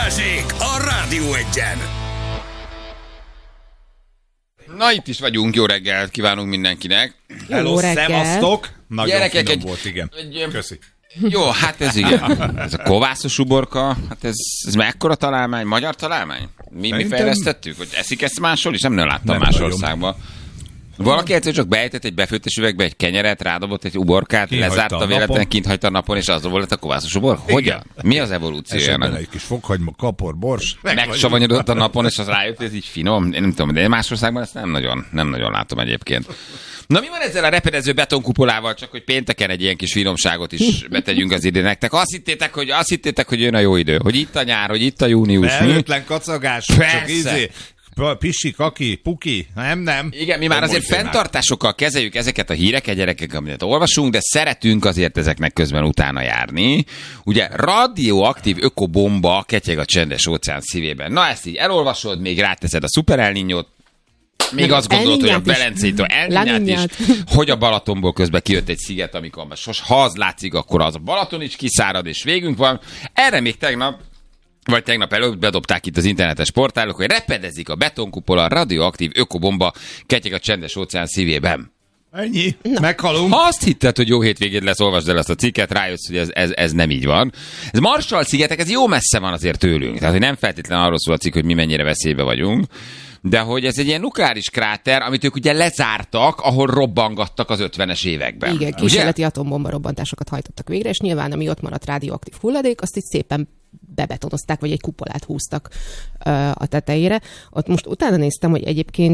Balázsék a Rádió Egyen. Na, itt is vagyunk, jó reggelt kívánunk mindenkinek. Hello, szevasztok! Nagyon Gyerekek, finom volt, igen. Köszi. Jó, hát ez igen. Ez a kovászos uborka, hát ez mekkora találmány? Magyar találmány? Mi fejlesztettük? Hogy eszik ezt máshol is? Nem láttam Nem más nagyon. országban. Valaki egyszer csak beejtett egy befőttes üvegbe egy kenyeret, rádobott egy uborkát, Kihagyta lezárta a véletlen, napon. kint hagyta a napon, és az volt a kovászos uborka? Hogyan? Mi az evolúciója? Esetben egy kis fokhagyma, kapor, bors. Megsavanyodott a napon, és az rájött, hogy ez így finom. Én nem tudom, de más országban ezt nem nagyon látom egyébként. Na mi van ezzel a repedező betonkupolával, csak hogy pénteken egy ilyen kis finomságot is betegyünk az ide nektek. Azt hittétek, hogy jön a jó idő, hogy itt a nyár, hogy itt a június. Felhőtlen kacagás, Persze. csak pisi, kaki, puki, nem. Igen, mi már azért fenntartásokkal kezeljük ezeket a híreket, gyerekek, amit olvasunk, de szeretünk azért ezeknek közben utána járni. Ugye radioaktív ökobomba ketyeg a csendes óceán szívében. Na ezt így elolvasod, még ráteszed a Super El Niñót, még azt gondolod, hogy a Belencétől El Niñát is, hogy a Balatonból közben kijött egy sziget, amikor ha az látszik, akkor az a Balaton is kiszárad, és végünk van. Erre még tegnap előtt bedobták itt az internetes portálok, hogy repedezik a betonkupola, radioaktív ökobomba ketyeg a csendes óceán szívében. Ennyi, meghalunk. Ha azt hitted, hogy jó hétvégéd lesz, olvasd el ezt a cikket, rájössz, hogy ez nem így van. Ez Marshall-szigetek, ez jó messze van azért tőlünk. Tehát, hogy nem feltétlenül arról szól a cikk, hogy mi mennyire veszélybe vagyunk, de hogy ez egy ilyen nukleáris kráter, amit ők ugye lezártak, ahol robbangattak az 50-es években. Igen, kísérleti atombomba robbantásokat hajtottak végre, és nyilván ami ott maradt radioaktív hulladék, azt így szépen bebetonozták, vagy egy kupolát húztak a tetejére. Ott most utána néztem, hogy egyébként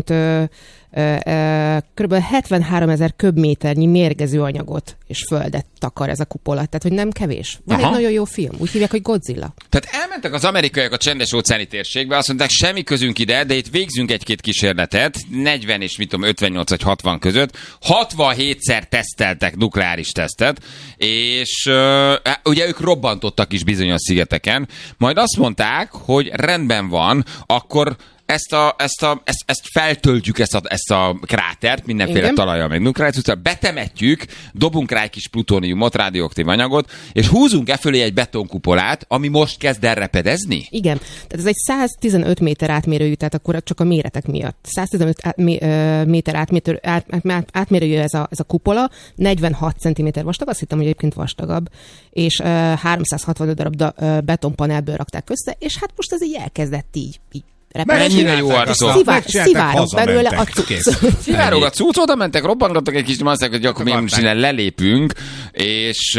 kb. 73 000 köbméternyi mérgező anyagot és földet takar ez a kupola. Tehát, hogy nem kevés. Van egy nagyon jó film, úgy hívják, hogy Godzilla. Tehát elmentek az amerikaiak a csendes óceáni térségbe, azt mondták, semmi közünk ide, de itt végzünk egy-két kísérletet, 40 és 58 vagy 60 között, 67-szer teszteltek nukleáris tesztet, és ugye ők robbantottak is bizonyos szigeteken, majd azt mondták, hogy rendben van, akkor ezt feltöltjük, ezt a krátert, mindenféle talajjal, meg nukleáris, betemetjük, dobunk rá egy kis plutóniumot, radioaktív anyagot, és húzunk fölé egy betonkupolát, ami most kezd el repedezni? Igen. Tehát ez egy 115 méter átmérőjű, tehát akkor csak a méretek miatt. 115 méter átmérőjű ez a kupola, 46 cm vastag, azt hittem, hogy egyébként vastagabb, és 365 darab betonpanelből rakták össze, és hát most ez így elkezdett így mennyire jó arcok. Szivárog belőle a cucc. Szivárog a cucc, oda mentek, robbangattak egy kis, azt hogy akkor mi most innen lelépünk, és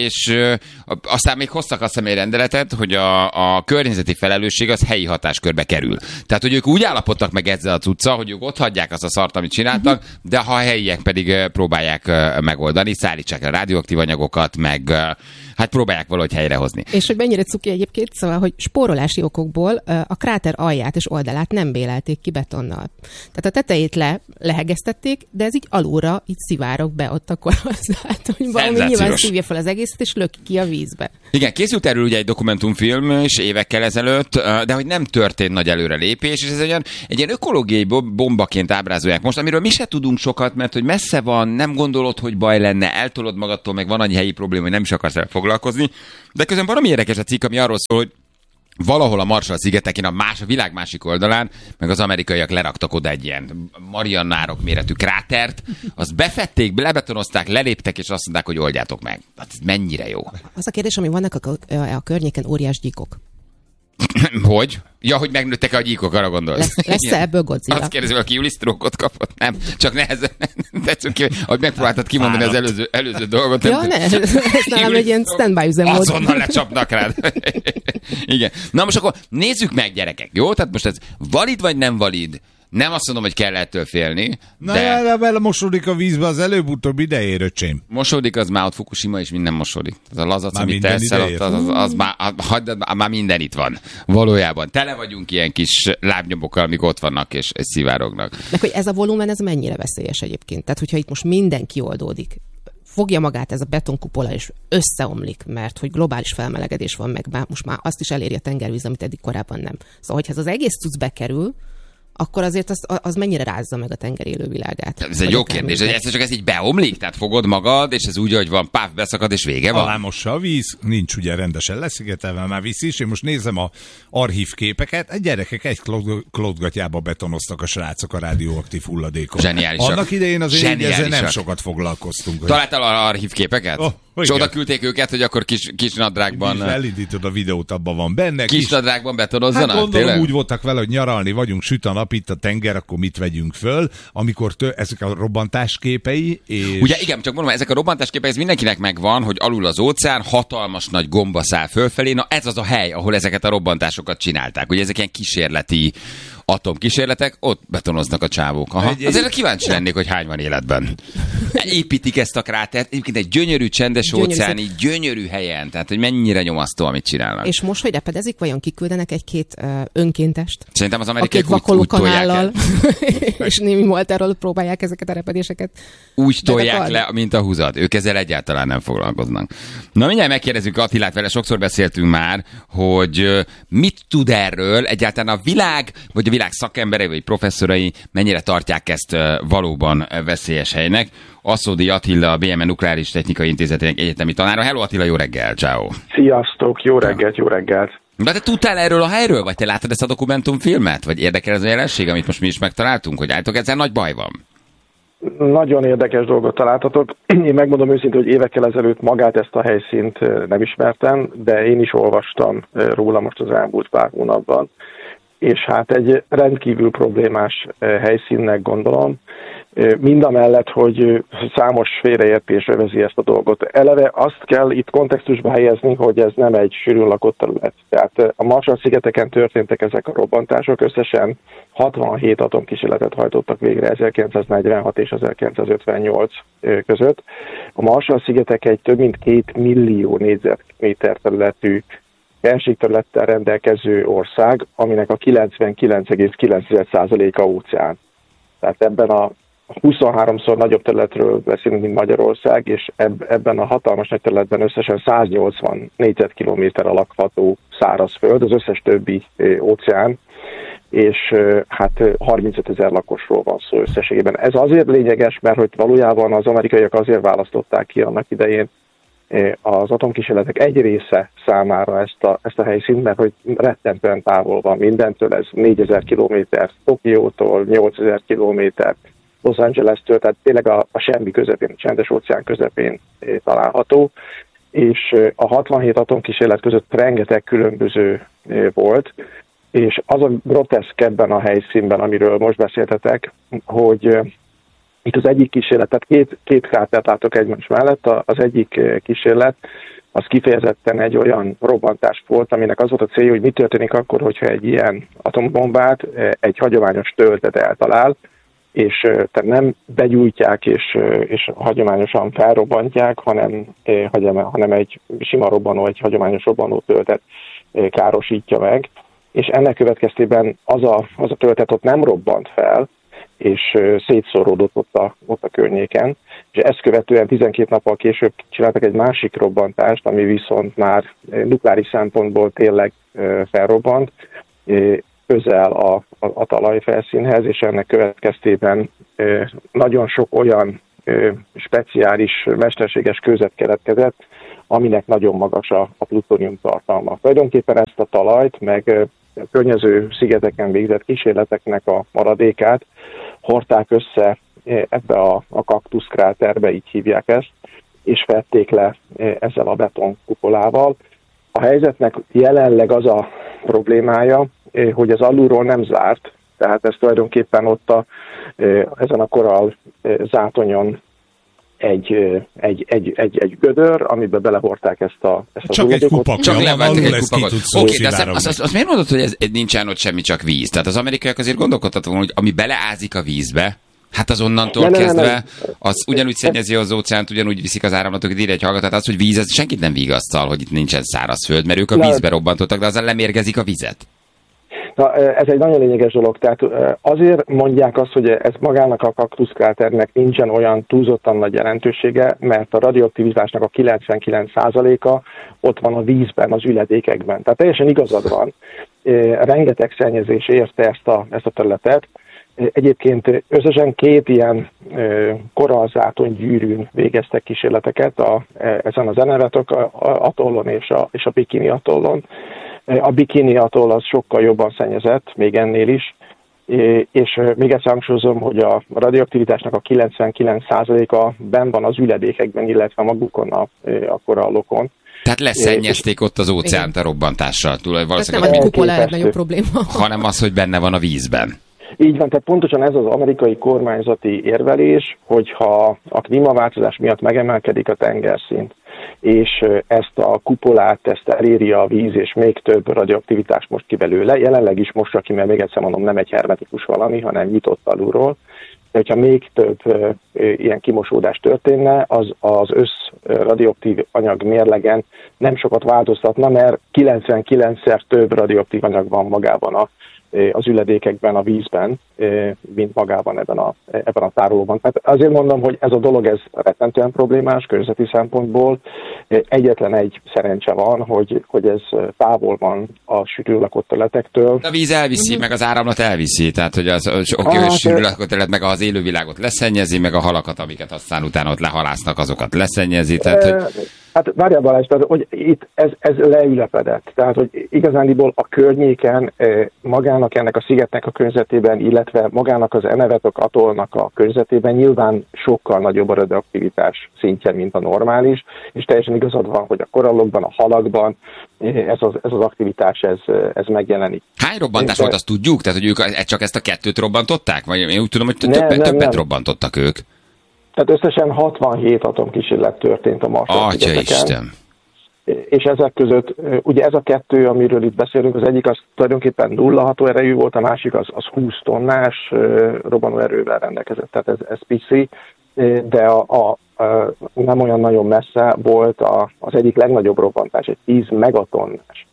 aztán még hoztak a személyrendeletet, hogy a környezeti felelősség az helyi hatáskörbe kerül. Tehát, hogy ők úgy állapodtak meg ezzel a cuccal, hogy ők ott hagyják azt a szart, amit csináltak, de ha a helyiek pedig próbálják megoldani, szállítsák a radioaktív anyagokat, meg hát próbálják valahogy helyrehozni. És hogy mennyire cuki egyébként, szóval, hogy spórolási okokból a kráter alját és oldalát nem bélelték ki betonnal. Tehát a tetejét lehegeztették, de ez így alulra így szivárog be ott akkor hozzá, hogy valami nyilván szívja fel az egészet, és löki ki a vízbe. Igen, készült erről ugye egy dokumentumfilm is évekkel ezelőtt, de hogy nem történt nagy előrelépés, és ez egy ilyen ökológiai bombaként ábrázolják most, amiről mi se tudunk sokat, mert hogy messze van, nem gondolod, hogy baj lenne, eltolod magadtól, meg van annyi helyi probléma, hogy nem is akarsz foglalkozni, de közben valami érdekes a cikk, ami arról szól, hogy valahol a Marshall-szigeteken, a világ másik oldalán, meg az amerikaiak leraktak oda egy ilyen Mariannárok méretű krátert, azt befették, lebetonozták, leléptek, és azt mondták, hogy oldjátok meg. Hát mennyire jó. Az a kérdés, ami vannak a környéken óriás gyíkok. Hogy? Ja, hogy megnőttek a gyíkok, arra gondolsz. Lesz ebből Godzilla? Azt kérdezi, hogy Juli sztrókot kapott. Nem, csak nehezen. Tetszünk ki, hogy megpróbáltad kimondani az előző dolgot. Ja, ne, ez nálam egy ilyen standby üzemmód. Azonnal lecsapnak rád. Igen. Na most akkor nézzük meg, gyerekek, jó? Tehát most ez valid vagy nem valid? Nem azt mondom, hogy kell ettől félni. De vele mosódik a vízbe, az előbb-utóbb ide ér, öcsém. Mosódik, az már ott Fukushima, és minden mosódik. Az a lazac, amit te eszel, az már minden itt van. Valójában. Tele vagyunk ilyen kis lábnyomokkal, amik ott vannak, és szivárognak. De hogy ez a volumen, ez mennyire veszélyes egyébként? Tehát, hogyha itt most minden kioldódik, fogja magát ez a betonkupola, és összeomlik, mert hogy globális felmelegedés van, meg most már azt is eléri a tengervíz, amit eddig korábban nem. Szóval, hogyha ez az egész cucc bekerül, akkor azért az mennyire rázza meg a tenger élővilágát. Ez egy jó kérdés, hogy ez így beomlik, tehát fogod magad, és ez úgy, hogy van, páf, beszakad, és vége van? Alámossa a víz, nincs ugye rendesen leszigetelve, már víz is. Én most nézem a archív képeket, a gyerekek egy klódgatjába betonoztak a srácok a rádióaktív hulladékot. Zseniálisak. Annak idején azért ezzel nem sokat foglalkoztunk. Találtál archív képeket? És oda küldték őket, hogy akkor kis nadrágban... Elindítod a videót, abban van benne. Kis nadrágban betonozzanak? Hát gondolom tényleg? Úgy voltak vele, hogy nyaralni vagyunk, süt a nap, itt a tenger, akkor mit vegyünk föl, amikor ezek a robbantásképei, és... Ugye igen, csak mondom, ezek a robbantásképei, ez mindenkinek megvan, hogy alul az óceán, hatalmas nagy gomba száll fölfelé, na ez az a hely, ahol ezeket a robbantásokat csinálták. Ugye ezek ilyen kísérleti atomkísérletek, ott betonoznak a csávók. Aha. Azért kíváncsi lennék, hogy hány van életben. Építik ezt a krátert, egyébként egy gyönyörű, csendes óceáni, gyönyörű helyen, tehát hogy mennyire nyomasztó, amit csinálnak. És most, hogy repedezik, vajon kiküldenek egy-két önkéntest? Szerintem az amerikaiak úgy tolják. És némi Walterról próbálják ezeket a repedéseket. Úgy tolják le, mint a húzat. Ők ezzel egyáltalán nem foglalkoznak. Na mindjárt megkérdezzük Attilát, vele sokszor beszéltünk már, hogy mit tud erről egyáltalán a világ, vagy a világ szakemberei, vagy professzorai mennyire tartják ezt valóban veszélyes helynek. Aszódi Attila, a BME Nukleáris Technikai Intézetének egyetemi tanára. Hello Attila, jó reggel, ciao. Sziasztok, jó reggelt, jó reggelt. De te tudtál erről a helyről, vagy te láttad ezt a dokumentumfilmet? Vagy érdekel ez a jelenség, amit most mi is megtaláltunk, hogy álltok, ezzel nagy baj van? Nagyon érdekes dolgot találtatok. Én megmondom őszintén, hogy évekkel ezelőtt magát ezt a helyszínt nem ismertem, de én is olvastam róla most az elmúlt pár hónapban. És hát egy rendkívül problémás helyszínnek gondolom, mindamellett, hogy számos félreértés övezi ezt a dolgot. Eleve azt kell itt kontextusba helyezni, hogy ez nem egy sűrűn lakott terület. Tehát a Marshall-szigeteken történtek ezek a robbantások, összesen 67 atomkísérletet hajtottak végre 1946 és 1958 között. A Marshall-szigetek egy több mint 2 millió négyzetméter területű felségterülettel rendelkező ország, aminek a 99,9%-a óceán. Tehát ebben a 23-szor nagyobb területről beszélünk, mint Magyarország, és ebben a hatalmas nagy területben összesen 180 négyzetkilométer a lakható szárazföld, az összes többi óceán, és hát 35 000 lakosról van szó összességében. Ez azért lényeges, mert hogy valójában az amerikaiak azért választották ki annak idején az atomkísérletek egy része számára ezt a helyszínt, mert hogy rettentően távol van mindentől, ez 4000 kilométer Tokiótól, 8000 kilométer Los Angeles-től, tehát tényleg a semmi közepén, a csendes óceán közepén található, és a 67 atomkísérlet között rengeteg különböző volt, és az a groteszk ebben a helyszínben, amiről most beszéltetek, hogy itt az egyik kísérlet, tehát két krátert látok egymás mellett, az egyik kísérlet az kifejezetten egy olyan robbantás volt, aminek az volt a célja, hogy mi történik akkor, hogyha egy ilyen atombombát egy hagyományos töltet eltalál, és tehát nem begyújtják és hagyományosan felrobbantják, hanem egy sima robbanó, egy hagyományos robbanó töltet károsítja meg, és ennek következtében az a töltet ott nem robbant fel, és szétszóródott ott a környéken, és ezt követően 12 nappal később csináltak egy másik robbantást, ami viszont már nukleáris szempontból tényleg felrobbant, közel a talajfelszínhez, és ennek következtében nagyon sok olyan speciális, mesterséges kőzet keletkezett, aminek nagyon magas a plutónium tartalma. Tulajdonképpen ezt a talajt, meg a környező szigeteken végzett kísérleteknek a maradékát hordták össze ebbe a kaktuszkráterbe, így hívják ezt, és fedték le ezzel a betonkupolával. A helyzetnek jelenleg az a problémája, hogy az alulról nem zárt, tehát ez tulajdonképpen ott ezen a korall zátonyon egy gödör, amiben belehordták ezt a csak egy kupakot. Csak levettek egy kupakot. Oké, de azt miért mondod, hogy ez nincsen ott semmi, csak víz? Tehát az amerikaiak azért gondolkodtak volna, hogy ami beleázik a vízbe, hát az onnantól kezdve, az ugyanúgy szennyezi az óceánt, ugyanúgy viszik az áramlatokat, írja egy hallgatát, az, hogy víz, ez senkit nem vigasztal, hogy itt nincsen szárazföld, mert ők a vízbe robbantottak, de azzal lemérgezik a vizet. Na, ez egy nagyon lényeges dolog. Tehát azért mondják azt, hogy ez magának a kaktuszkráternek nincsen olyan túlzottan nagy jelentősége, mert a radioaktivitásnak a 99%-a ott van a vízben, az üledékekben. Tehát teljesen igazad van. rengeteg szennyezés érte ezt a területet. Egyébként összesen 2 ilyen korallzátony gyűrűn végeztek kísérleteket ezen az Enewetok atollon és a Bikini atollon. A Bikini atoll az sokkal jobban szennyezett, még ennél is, és még egyszer hangsúlyozom, hogy a radioaktivitásnak a 99%-a benn van az üledékekben, illetve magukon a korallokon. Tehát leszennyezték ott az óceánt a robbantással. Ez nem a kupola legnagyobb probléma. Hanem az, hogy benne van a vízben. Így van, tehát pontosan ez az amerikai kormányzati érvelés, hogyha a klímaváltozás miatt megemelkedik a tengerszint, és ezt a kupolát, ezt eléri a víz, és még több radioaktivitást most ki belőle. Jelenleg is most ki, mert még egyszer mondom, nem egy hermetikus valami, hanem nyitott alulról. De hogyha még több ilyen kimosódás történne, az radioaktív anyag mérlegen nem sokat változtatna, mert 99-szer több radioaktív anyag van magában az üledékekben, a vízben, mint magában ebben a tárolóban. Tehát azért mondom, hogy ez a dolog ez rettentően problémás környezeti szempontból. Egyetlen egy szerencse van, hogy ez távol van a sűrű lakott területektől. A víz elviszi, meg az áramlat elviszi, tehát hogy az sűrű lakott terület meg az élővilágot leszennyezi, meg a halakat, amiket aztán utána ott lehalásznak, azokat leszennyezi. Tehát, hogy... Hát várjál Balázs, tehát, hogy itt ez leülepedett. Tehát, hogy igazándiból a környéken magának ennek a szigetnek a környezetében, illetve magának az Enewetok atollnak a környezetében nyilván sokkal nagyobb a radioaktivitás szintje, mint a normális, és teljesen igazad van, hogy a korallokban, a halakban ez az aktivitás ez megjelenik. Hány robbantás volt, azt tudjuk? Tehát, hogy ők csak ezt a 2 robbantották? Vagy én úgy tudom, hogy többet robbantottak ők. Tehát összesen 67 atomkísérlet történt a Marshall-szigeteken. És ezek között, ugye ez a 2, amiről itt beszélünk, az egyik az tulajdonképpen 0 hatóerejű volt, a másik az 20 tonnás robbanóerővel rendelkezett, tehát ez pici, de nem olyan nagyon messze volt az egyik legnagyobb robbantás, egy 10 megatonnás.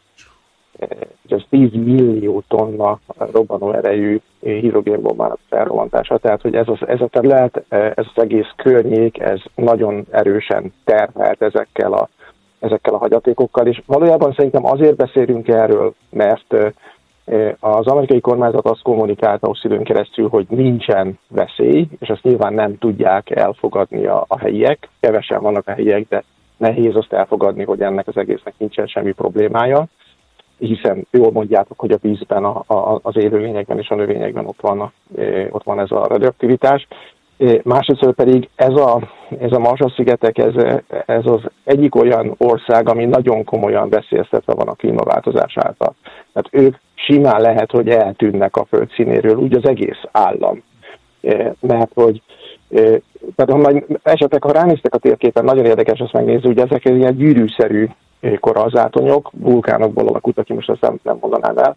Ez 10 millió tonna robbanóerejű hidrogénbombának felrobbantása. Tehát, hogy ez a terület, ez az egész környék, ez nagyon erősen terhelt ezekkel a hagyatékokkal, és valójában szerintem azért beszélünk erről, mert az amerikai kormányzat azt kommunikálta hosszú időn keresztül, hogy nincsen veszély, és azt nyilván nem tudják elfogadni a helyiek. Kevesen vannak a helyiek, de nehéz azt elfogadni, hogy ennek az egésznek nincsen semmi problémája, hiszen jól mondjátok, hogy a vízben, az élőlényekben és a növényekben ott van ez a radioaktivitás. Másrészt pedig ez a Marshall-szigetek, ez az egyik olyan ország, ami nagyon komolyan veszélyeztetve van a klímaváltozás által. Tehát ők simán lehet, hogy eltűnnek a föld színéről, úgy az egész állam. Mert hogy tehát ha ránéztek a térképen, nagyon érdekes azt megnézni, hogy ezek ilyen gyűrűszerű korallzátonyok, vulkánokból alakultak ki, most ezt nem mondanám el,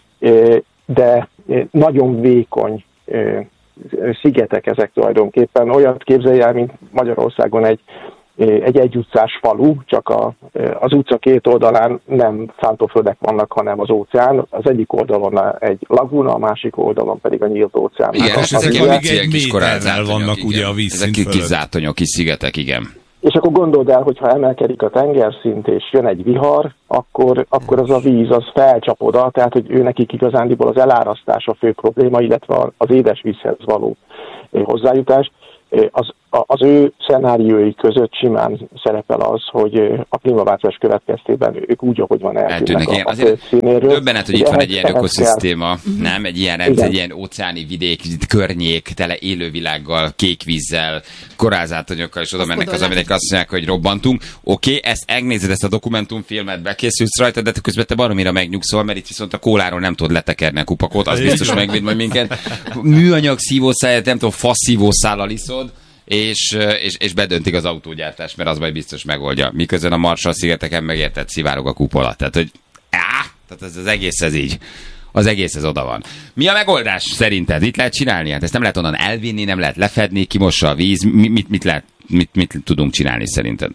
de nagyon vékony szigetek ezek tulajdonképpen. Olyat képzelj el, mint Magyarországon egy utcás falu, csak az utca 2 oldalán nem szántóföldek vannak, hanem az óceán. Az egyik oldalon egy laguna, a másik oldalon pedig a nyílt óceán. Igen, és ezek ilyen kis korallzátonyok vannak ugye a vízszint fölött. Ezek kis zátonyok, kis szigetek, igen. És akkor gondold el, hogy ha emelkedik a tengerszint, és jön egy vihar, akkor az a víz az felcsap oda, tehát hogy ő nekik igazándiból az elárasztás a fő probléma, illetve az édesvízhez való hozzájutás. Az ő szenáriói között simán szerepel az, hogy a klímaváltozás következtében ők úgy, ahogy van, eltűnnek a földszínéről. Döbbenet, hogy itt van egy ilyen ökoszisztéma, nem? Egy ilyen rendszer, egy ilyen óceáni vidék, környék, tele élővilággal, kék vízzel, korallzátonyokkal, és oda mennek az emberek, azt mondják, hogy robbantunk. Oké, ezt megnézed, ezt a dokumentumfilmet, bekészülsz rajta, de közben te baromira megnyugszol, mert itt viszont a kóláról nem tudod letekerni a kupakot, az biztos megvéd majd minket. Műanyag szívószáját, nem tudom, faszívószállal iszod, és bedöntik az autógyártást, mert az majd biztos megoldja. Miközben a Marshall-szigeteken megértett szivárog a kupola. Tehát, hogy tehát ez az egész ez így. Az egész ez oda van. Mi a megoldás szerinted? Itt lehet csinálni? Hát ezt nem lehet onnan elvinni, nem lehet lefedni, kimossa a víz. Mit tudunk csinálni szerinted?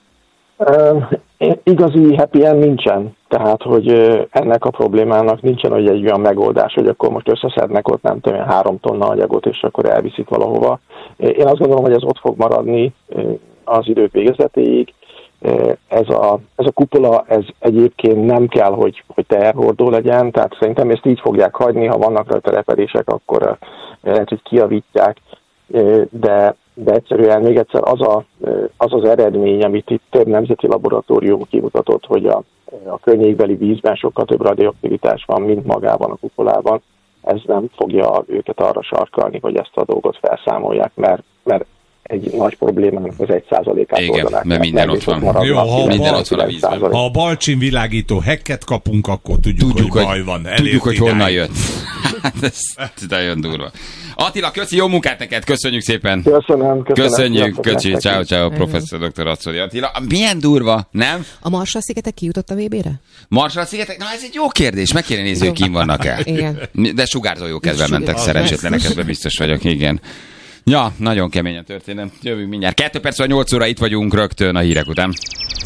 Igazi happy end nincsen. Tehát, hogy ennek a problémának nincsen hogy egy olyan megoldás, hogy akkor most összeszednek ott nem tudom, 3 tonna anyagot, és akkor elviszik valahova. Én azt gondolom, hogy ez ott fog maradni az idők végezetéig, Ez a kupola, ez egyébként nem kell, hogy teherhordó legyen, tehát szerintem ezt így fogják hagyni, ha vannak rajta repedések, akkor lehet, hogy kijavítják, de egyszerűen még egyszer az eredmény, amit itt több nemzeti laboratórium kimutatott, hogy a környékbeli vízben sokkal több radioaktivitás van, mint magában a kupolában, ez nem fogja őket arra sarkalni, hogy ezt a dolgot felszámolják, mert egy nagy problémának az 1%-át igen, oldanák. mert minden ott van. Jó, minden ott van a vízben. Ha a balcsin világító hekket kapunk, akkor tudjuk hogy baj van. Tudjuk, hogy honnan jött. Ez nagyon durva. Attila, köszi, jó munkát neked, köszönjük szépen. Köszönjük, köszi, ciao, professzor dr. Aczoli Attila. Milyen durva, nem? A Marshall-szigetek kijutott a VB-re? Marshall-szigetek? Na, ez egy jó kérdés, meg kéne nézni, hogy kim vannak el. Igen. De sugárzó jó kedven mentek, szerencsétlenek, ebben biztos vagyok, igen. Ja, nagyon kemény a történet. Jövünk mindjárt. 2 perc van 8 óra, itt vagyunk rögtön a hírek után.